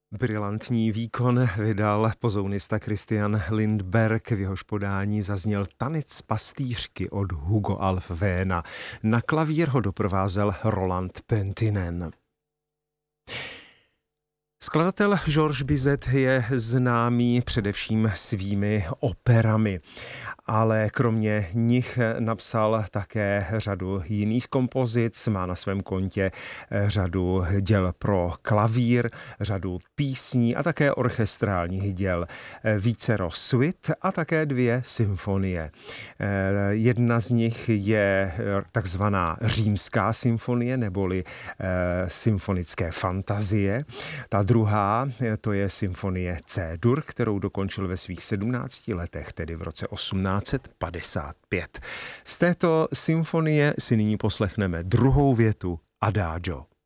Brilantní výkon vydal pozounista Christian Lindberg, v jehož podání zazněl Tanec pastýřky od Hugo Alfvéna. Na klavír ho doprovázel Roland Pentinen. Skladatel Georges Bizet je známý především svými operami, ale kromě nich napsal také řadu jiných kompozic, má na svém kontě řadu děl pro klavír, řadu písní a také orchestrálních děl, vícero suit a také 2 symfonie. Jedna z nich je takzvaná římská symfonie neboli symfonické fantazie. Ta druhá, to je symfonie C-dur, kterou dokončil ve svých 17 letech, tedy v roce 1855. Z této symfonie si nyní poslechneme druhou větu Adagio.